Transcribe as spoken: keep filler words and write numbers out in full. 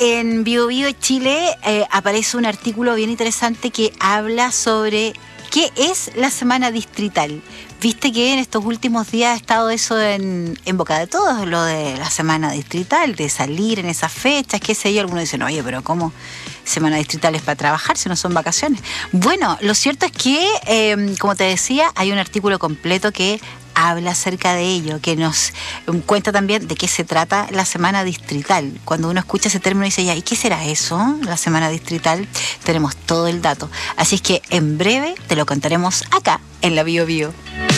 en Bio Bio Chile eh, aparece un artículo bien interesante que habla sobre qué es la semana distrital. Viste que en estos últimos días ha estado eso en, en boca de todos, lo de la semana distrital, de salir en esas fechas, qué sé yo. Algunos dicen, oye, pero ¿cómo semana distrital es para trabajar si no son vacaciones? Bueno, lo cierto es que, eh, como te decía, hay un artículo completo que habla acerca de ello, que nos cuenta también de qué se trata la semana distrital. Cuando uno escucha ese término dice, ya, ¿y qué será eso, la semana distrital? Tenemos todo el dato. Así es que en breve te lo contaremos acá en la Bio Bio.